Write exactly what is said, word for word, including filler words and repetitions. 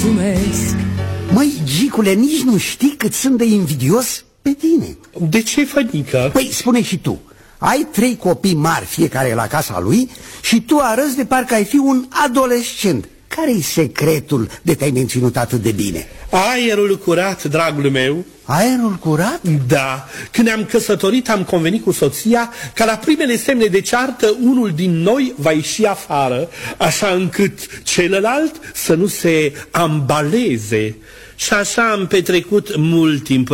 mulțumesc. Măi, Gicule, nici nu știi cât sunt de invidios pe tine. De ce, Fănică? Păi, spune și tu. Ai trei copii mari, fiecare la casa lui, și tu arăți de parcă ai fi un adolescent. Care-i secretul de te-ai menținut atât de bine? Aerul curat, dragul meu. Aerul curat? Da. Când ne-am căsătorit, am convenit cu soția ca la primele semne de ceartă unul din noi va ieși afară, așa încât celălalt să nu se ambaleze. Și așa am petrecut mult timp